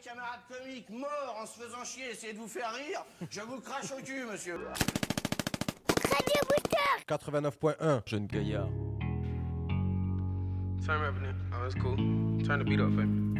camarades comiques morts en se faisant chier, essayer de vous faire rire, je vous crache au cul, monsieur. Radio Booster 89.1 Jeune Gaillard. Turn me up, nigga. Oh, that's cool. Turn the beat up for me.